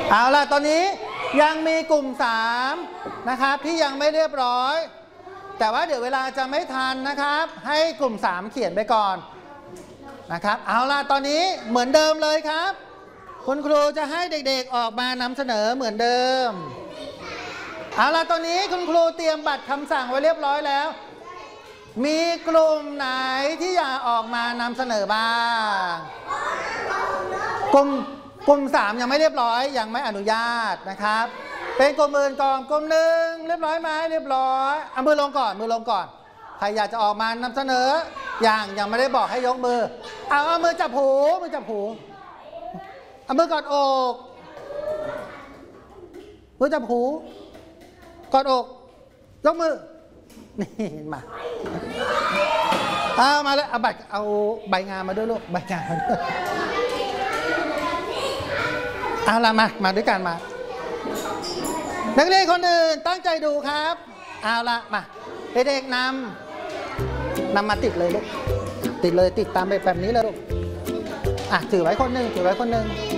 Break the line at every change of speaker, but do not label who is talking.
เอาล่ะตอนนี้ยังมีกลุ่ม3นะครับที่ยังไม่เรียบร้อยแต่ว่าเดี๋ยวเวลาจะไม่ทันนะครับให้กลุ่ม3เขียนไปก่อนนะครับเอาล่ะตอนนี้เหมือนเดิมเลยครับคุณครูจะให้เด็กๆออกมานำเสนอเหมือนเดิมเอาล่ะตอนนี้คุณครูเตรียมบัตรคำสั่งไว้เรียบร้อยแล้วมีกลุ่มไหนที่อยากออกมานำเสนอบ้างกลุ่ม3ยังไม่เรียบร้อยยังไม่อนุญาตนะครับเป็นกลุ่มอื่นก่อนกลุ่ม1เรียบร้อยไหมเรียบร้อยเอามือลงก่อนใครอยากจะออกมานำเสนอยังไม่ได้บอกให้ยกมือเอามือจับหูเอามือกอดอกมือจับหูกอดอกยกมือนี่มามาเลยเอาใบงานมาด้วยลูกใบงานมาด้วยเอาละมาด้วยกันมานักเรียนคนอื่นตั้งใจดูครับเอาละมาเด็กๆนำมาติดเลยลูกติดตามแบบนี้เลยลูกถือไว้คนหนึ่ง